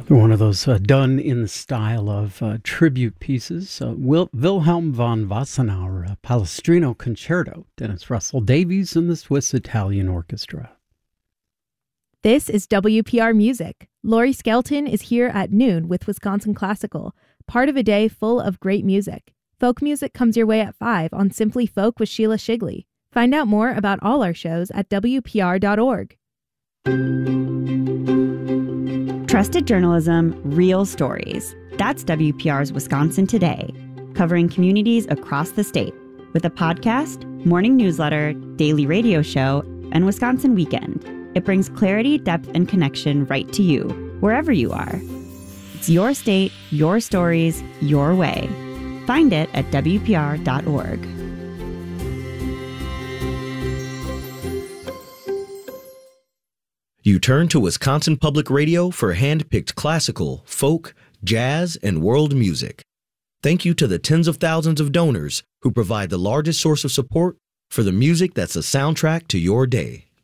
One of those done in the style of tribute pieces. Wilhelm von Wassenaar, Palestrino Concerto, Dennis Russell Davies and the Swiss Italian Orchestra. This is WPR Music. Lori Skelton is here at noon with Wisconsin Classical, part of a day full of great music. Folk music comes your way at 5 on Simply Folk with Sheila Shigley. Find out more about all our shows at WPR.org. Trusted journalism, real stories. That's WPR's Wisconsin Today, covering communities across the state with a podcast, morning newsletter, daily radio show, and Wisconsin Weekend. It brings clarity, depth, and connection right to you, wherever you are. It's your state, your stories, your way. Find it at WPR.org. You turn to Wisconsin Public Radio for hand-picked classical, folk, jazz, and world music. Thank you to the tens of thousands of donors who provide the largest source of support for the music that's the soundtrack to your day.